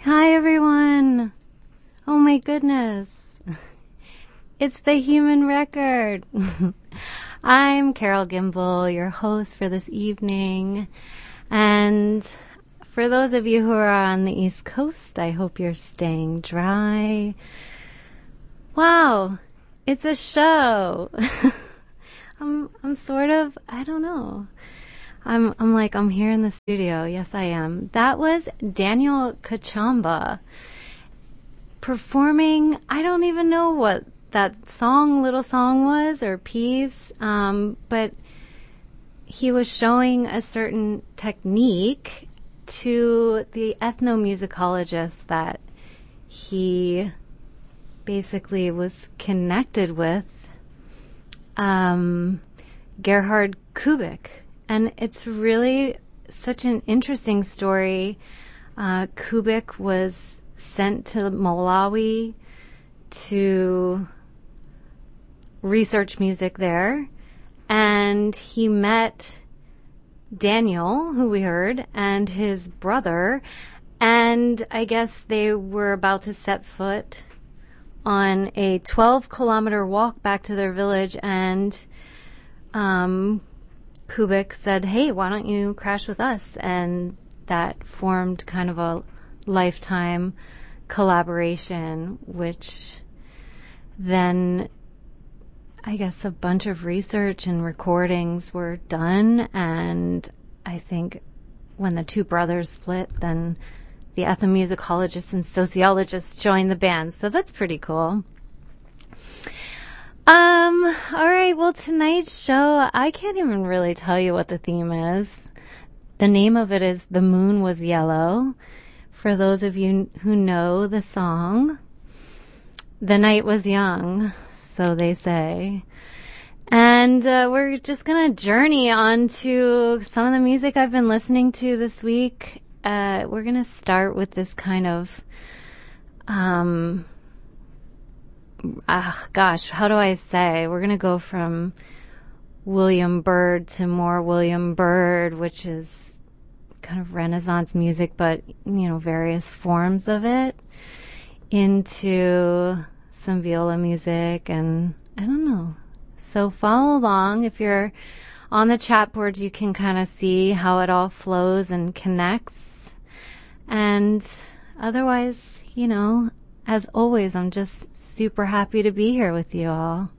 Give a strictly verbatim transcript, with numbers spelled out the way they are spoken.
Hi, everyone. Oh, my goodness. It's the Human Record. I'm Carol Gimbel, your host for this evening. And for those of you who are on the East Coast, I hope you're staying dry. Wow, it's a show. I'm, I'm sort of, I don't know. I'm, I'm like, I'm here in the studio. Yes, I am. That was Daniel Kachamba performing. I don't even know what that song, little song was or piece, um, but he was showing a certain technique to the ethnomusicologist that he basically was connected with, um, Gerhard Kubik. And it's really such an interesting story. Uh, Kubik was sent to Malawi to research music there. And he met Daniel, who we heard, and his brother. And I guess they were about to set foot on a twelve kilometer walk back to their village. And um, Kubik said, hey, why don't you crash with us? And that formed kind of a lifetime collaboration, which then I guess a bunch of research and recordings were done. And I think when the two brothers split, then the ethnomusicologists and sociologists joined the band. So that's pretty cool. Um, all right. Well, tonight's show, I can't even really tell you what the theme is. The name of it is The Moon Was Yellow. For those of you who know the song, the night was young, so they say. And uh, we're just going to journey on to some of the music I've been listening to this week. Uh, we're going to start with this kind of, um, ah, gosh, how do I say? We're going to go from William Byrd to more William Byrd, which is kind of Renaissance music, but, you know, various forms of it, into some viola music, and I don't know. So follow along. If you're on the chat boards, you can kind of see how it all flows and connects. And otherwise, you know, as always, I'm just super happy to be here with you all.